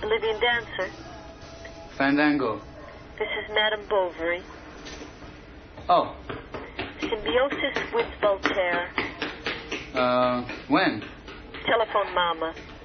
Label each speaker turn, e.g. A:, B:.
A: Bolivian dancer.
B: Fandango.
A: This is Madame Bovary.
B: Oh.
A: Symbiosis with Voltaire.
B: When?
A: Telephone Mama.